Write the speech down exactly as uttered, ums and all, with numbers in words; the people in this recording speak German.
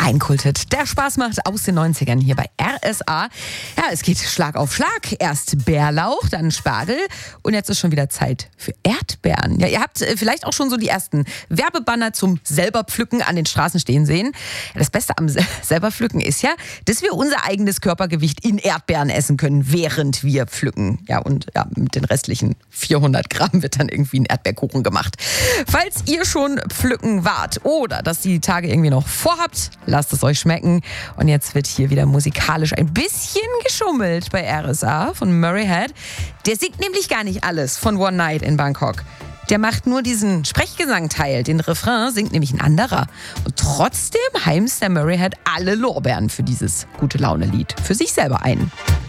Reinkultet. Der Spaß macht aus den neunzigern hier bei R S A. Ja, es geht Schlag auf Schlag. Erst Bärlauch, dann Spargel und jetzt ist schon wieder Zeit für Erdbeeren. Ja, ihr habt vielleicht auch schon so die ersten Werbebanner zum Selberpflücken an den Straßen stehen sehen. Das Beste am Selberpflücken ist ja, dass wir unser eigenes Körpergewicht in Erdbeeren essen können, während wir pflücken. Ja, und ja, mit den restlichen vierhundert Gramm wird dann irgendwie ein Erdbeerkuchen gemacht. Falls ihr schon pflücken wart oder dass die Tage irgendwie noch vorhabt, lasst es euch schmecken. Und jetzt wird hier wieder musikalisch ein bisschen geschummelt bei R S A von Murray Head. Der singt nämlich gar nicht alles von One Night in Bangkok. Der macht nur diesen Sprechgesangteil. Den Refrain singt nämlich ein anderer. Und trotzdem heimst der Murray Head alle Lorbeeren für dieses Gute-Laune-Lied für sich selber ein.